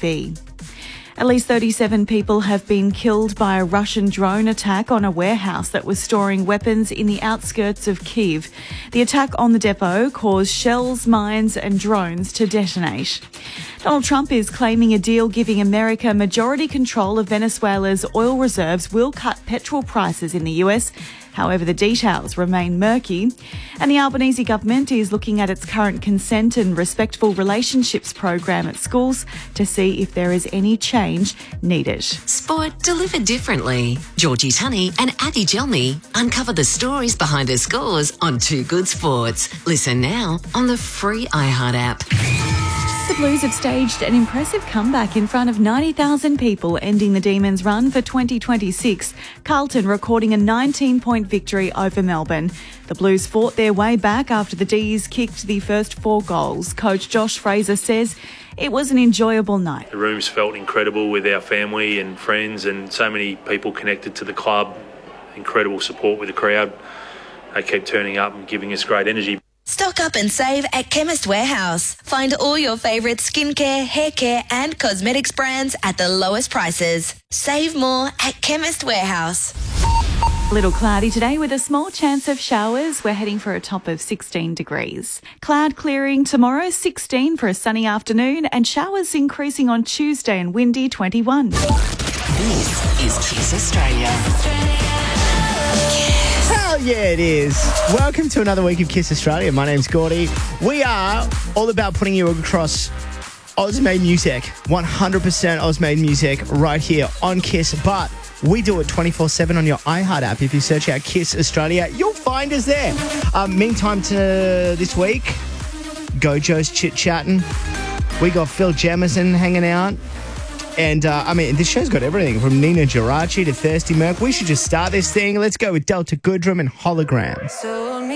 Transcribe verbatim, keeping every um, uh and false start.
fee. At least thirty-seven people have been killed by a Russian drone attack on a warehouse that was storing weapons in the outskirts of Kyiv. The attack on the depot caused shells, mines and drones to detonate. Donald Trump is claiming a deal giving America majority control of Venezuela's oil reserves will cut petrol prices in the U S. However, the details remain murky. And the Albanese government is looking at its current consent and respectful relationships program at schools to see if there is any change needed. Sport delivered differently. Georgie Tunney and Addy Gelmi uncover the stories behind the scores on Two Good Sports. Listen now on the free iHeart app. The Blues have staged an impressive comeback in front of ninety thousand people, ending the Demons' run for twenty twenty-six. Carlton recording a nineteen-point victory over Melbourne. The Blues fought their way back after the D's kicked the first four goals. Coach Josh Fraser says it was an enjoyable night. The rooms felt incredible with our family and friends and so many people connected to the club. Incredible support with the crowd. They kept turning up and giving us great energy. Stock up and save at Chemist Warehouse. Find all your favourite skincare, hair care and cosmetics brands at the lowest prices. Save more at Chemist Warehouse. A little cloudy today with a small chance of showers. We're heading for a top of sixteen degrees. Cloud clearing tomorrow, sixteen for a sunny afternoon, and showers increasing on Tuesday and windy, twenty-one. This is Kiss Australia. Hell yeah, it is. Welcome to another week of Kiss Australia. My name's Gordy. We are all about putting you across Oz-made music, one hundred percent Oz-made music right here on Kiss, but we do it twenty-four seven on your iHeart app. If you search out Kiss Australia, you'll find us there. Um, meantime, to this week, Gojo's chit-chatting. We got Phil Jamison hanging out. And, uh, I mean, this show's got everything from Nina Geraci to Thirsty Merc. We should just start this thing. Let's go with Delta Goodrum and Holograms. So